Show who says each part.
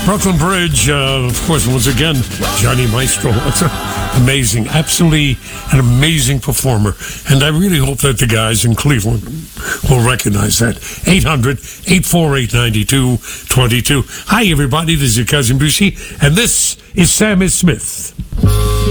Speaker 1: Brooklyn Bridge, of course, once again, Johnny Maestro. It's amazing, absolutely an amazing performer. And I really hope that the guys in Cleveland will recognize that. 800-848-9222. Hi, everybody. This is your cousin Bushy, and this is Sam Smith.